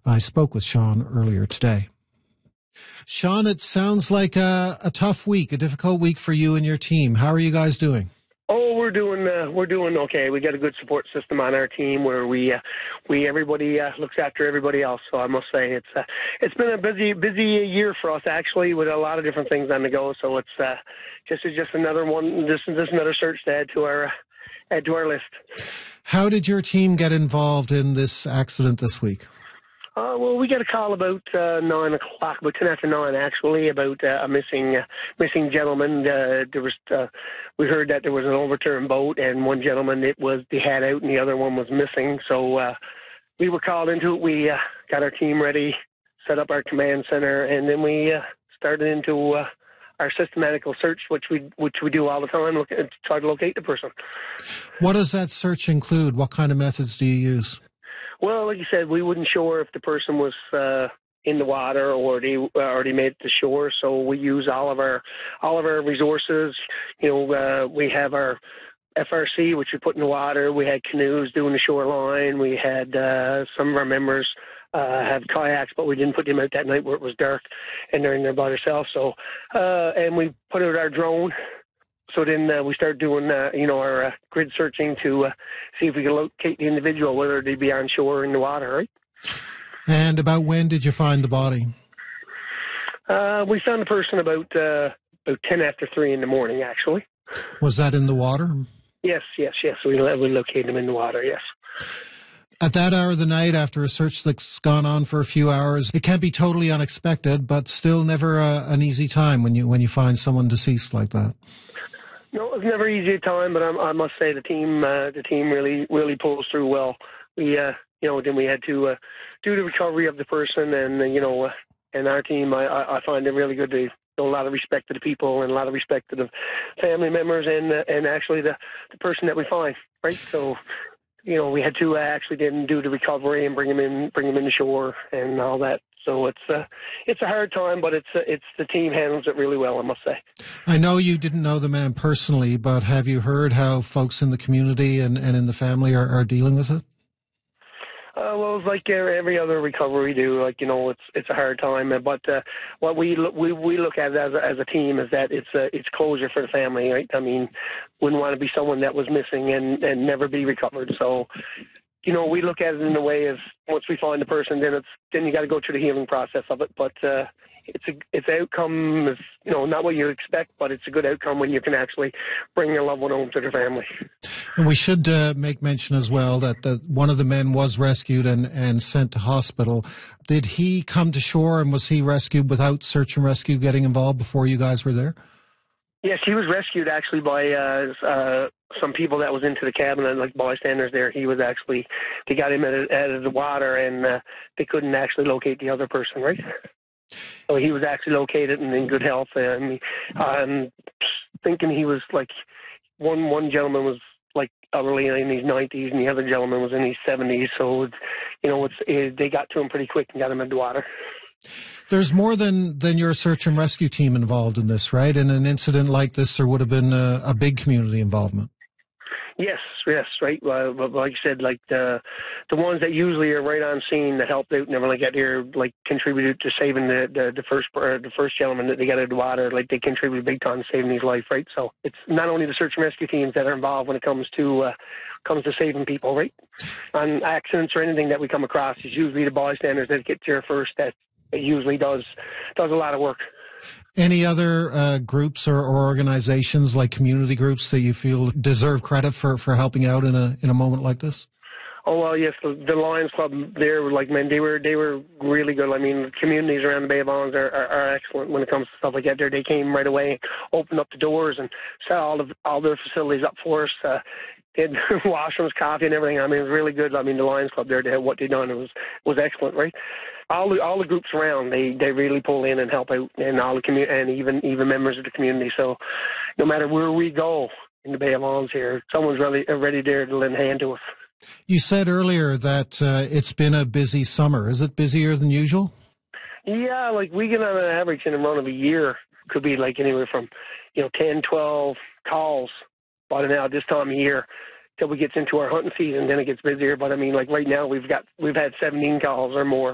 I spoke with Sean earlier today. Sean, it sounds like a tough week, a difficult week for you and your team. How are you guys doing? Oh, we're doing okay. We got a good support system on our team where everybody looks after everybody else. So I must say it's been a busy year for us actually, with a lot of different things on the go. So it's just another one, just another search to add to our list. How did your team get involved in this accident this week? Well, we got a call about 9 o'clock, about 10 after 9, actually, about a missing gentleman. We heard that there was an overturned boat, and one gentleman they had out, and the other one was missing. So we were called into it. We got our team ready, set up our command center, and then we started into our systematical search, which we do all the time, try to locate the person. What does that search include? What kind of methods do you use? Well, like you said, we wasn't sure if the person was in the water or they already made it to shore. So we use all of our resources. We have our FRC, which we put in the water. We had canoes doing the shoreline. We had some of our members have kayaks, but we didn't put them out that night where it was dark and they're in there by themselves. So and we put out our drone. So then we started doing, our grid searching to see if we could locate the individual, whether they be on shore or in the water, right? And about when did you find the body? We found the person about 10 after 3 in the morning, actually. Was that in the water? Yes. We located him in the water, yes. At that hour of the night, after a search that's gone on for a few hours, it can be totally unexpected, but still never an easy time when you find someone deceased like that. No, it was never easy at time, but I must say the team really pulls through well. We then we had to do the recovery of the person, and and our team, I find it really good. They show a lot of respect to the people and a lot of respect to the family members and actually the person that we find, right? So we had to actually then do the recovery and bring him in to shore and all that. So it's a hard time, but it's the team handles it really well, I must say. I know you didn't know the man personally, but have you heard how folks in the community and in the family are dealing with it? Well, it's like every other recovery we do. It's a hard time, but what we look at it as a team is that it's closure for the family, right? I mean, wouldn't want to be someone that was missing and never be recovered. So, we look at it in a way as once we find the person, then you got to go through the healing process of it. But its outcome is not what you expect, but it's a good outcome when you can actually bring your loved one home to their family. And we should make mention as well that one of the men was rescued and sent to hospital. Did he come to shore, and was he rescued without search and rescue getting involved before you guys were there? Yes, he was rescued actually by some people that was into the cabin and like bystanders there. They got him out of the water, and they couldn't actually locate the other person, right? So he was actually located and in good health. I'm thinking he was like one gentleman was like early in his 90s, and the other gentleman was in his 70s. So they got to him pretty quick and got him in the water. There's more than your search and rescue team involved in this, right? In an incident like this, there would have been a big community involvement. Yes, right. Like you said, like the ones that usually are right on scene that helped out and everything got there, like contributed to saving the first gentleman that they got out of the water. Like they contributed big time to saving his life, right? So it's not only the search and rescue teams that are involved when it comes to saving people, right? On accidents or anything that we come across, it's usually the bystanders that get there first. That it usually does a lot of work. Any other groups or organizations, like community groups, that you feel deserve credit for helping out in a moment like this? Oh, well, yes, the Lions Club, they were really good. I mean, communities around the Bay of Islands are excellent when it comes to stuff like that. They came right away, opened up the doors, and set all their facilities up for us. They had washrooms, coffee, and everything. I mean, it was really good. I mean, the Lions Club there, what they done, it was excellent, right? All the groups around, they really pull in and help out, and all the and even members of the community. So, no matter where we go in the Bay of Islands here, someone's really ready there to lend a hand to us. You said earlier that it's been a busy summer. Is it busier than usual? Yeah, like we get on an average in a run of a year. Could be like anywhere from 10, 12 calls by now this time of year till we get into our hunting season. Then it gets busier. But I mean, like right now we've had 17 calls or more